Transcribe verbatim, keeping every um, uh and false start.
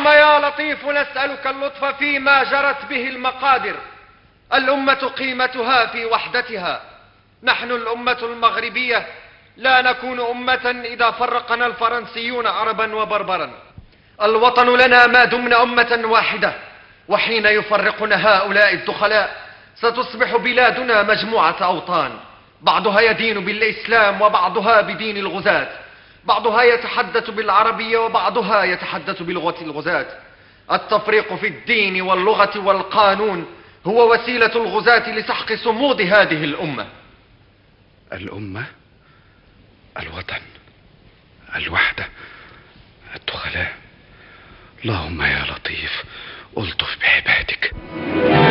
اللهم يا لطيف نسألك اللطف فيما جرت به المقادر. الأمة قيمتها في وحدتها. نحن الأمة المغربية لا نكون أمة إذا فرقنا الفرنسيون عربا وبربرا. الوطن لنا ما دمنا أمة واحدة، وحين يفرقنا هؤلاء الدخلاء ستصبح بلادنا مجموعة أوطان، بعضها يدين بالإسلام وبعضها بدين الغزاة، بعضها يتحدث بالعربية وبعضها يتحدث بلغة الغزاة. التفريق في الدين واللغة والقانون هو وسيلة الغزاة لسحق صمود هذه الأمة. الأمة، الوطن، الوحدة، الدخلاء. اللهم يا لطيف ألطف بعبادك.